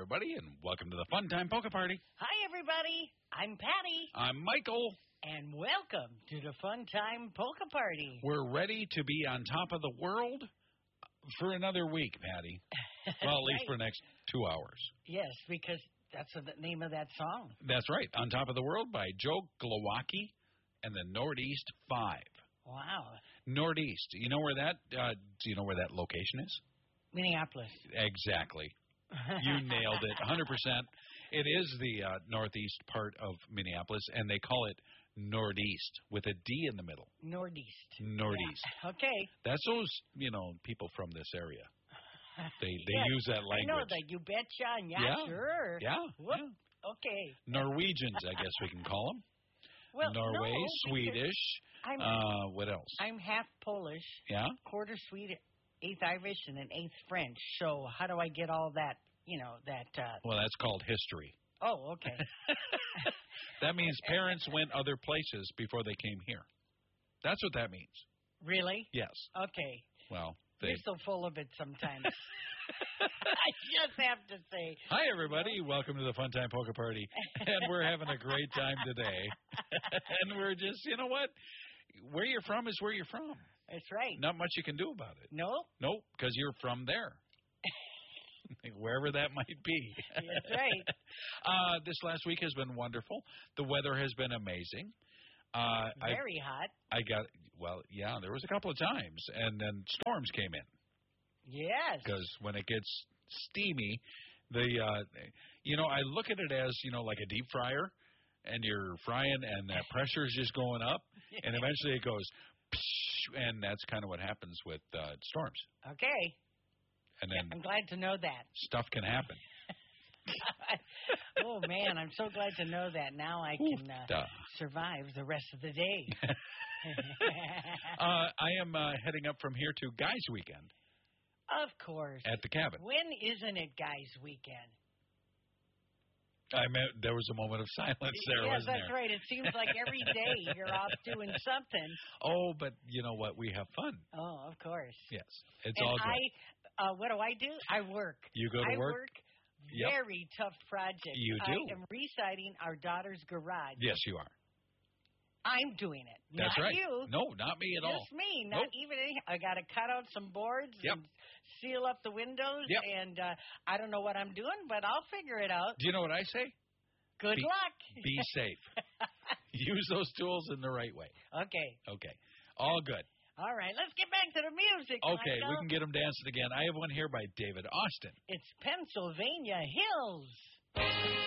everybody, and welcome to the Fun Time Polka Party. Hi, everybody. I'm Patty. I'm Michael. And welcome to the Fun Time Polka Party. We're ready to be on top of the world for another week, Patty. Well, at least for the next 2 hours. Yes, because that's the name of that song. That's right. On Top of the World by Joe Glowacki and the Northeast Five. Wow. Northeast. You know where that? Do you know where that location is? Minneapolis. Exactly. You nailed it, 100%. It is the northeast part of Minneapolis, and they call it Northeast with a D in the middle. Northeast. Northeast. Yeah. Okay. That's those, people from this area. They use that language. I know that. You betcha and sure. Yeah. Whoop. Yeah. Okay. Norwegians, I guess we can call them. Well, Norway, no, Swedish. What else? I'm half Polish. Yeah. Quarter Swedish. Eighth Irish and an eighth French. So how do I get all that, Well, that's called history. Oh, okay. That means parents went other places before they came here. That's what that means. Really? Yes. Okay. Well, you're so full of it sometimes. I just have to say. Hi, everybody. Welcome to the Fun Time Polka Party. And we're having a great time today. And we're just, you know what? Where you're from is where you're from. That's right. Not much you can do about it. No? Nope, because you're from there. Wherever that might be. That's right. This last week has been wonderful. The weather has been amazing. Very hot. there was a couple of times, and then storms came in. Yes. Because when it gets steamy, I look at it as, like a deep fryer, and you're frying, and that pressure is just going up, and eventually it goes, and that's kind of what happens with storms. Okay. And then I'm glad to know that. Stuff can happen. Oh, man, I'm so glad to know that. Now I can survive the rest of the day. I am heading up from here to Guys Weekend. Of course. At the cabin. When isn't it Guys Weekend? There was a moment of silence there, wasn't there? Yes, that's right. It seems like every day you're off doing something. Oh, but you know what? We have fun. Oh, of course. Yes, it's all good. What do? I work. You go to work? I work. Yep. Very tough project. You do. I am residing our daughter's garage. Yes, you are. I'm doing it. That's not right. You. No, not me at all. Just me. Not even any. I got to cut out some boards and seal up the windows. Yep. And I don't know what I'm doing, but I'll figure it out. Do you know what I say? Good luck. Be safe. Use those tools in the right way. Okay. All good. All right. Let's get back to the music. Okay, Michael. we can get them dancing again. I have one here by David Austin. It's Pennsylvania Hills.